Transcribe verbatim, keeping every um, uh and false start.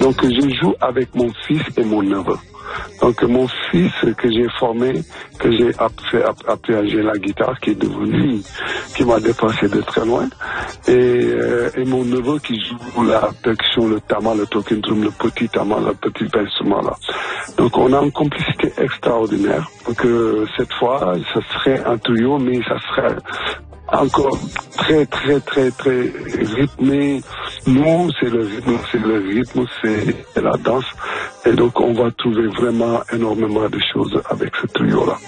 Donc je joue avec mon fils et mon neveu. Donc mon fils que j'ai formé, que j'ai fait appris à jouer la guitare, qui est devenu, qui m'a dépassé de très loin, et, euh, et mon neveu qui joue la percussion, le tama, le talking drum, le petit tama, le petit instrument là. Donc on a une complicité extraordinaire. Donc euh, cette fois, ça serait un trio, mais ça serait encore très très très très rythmé. Nous, c'est le rythme, c'est le rythme, c'est la danse. Et donc on va trouver vraiment énormément de choses avec ce trio-là.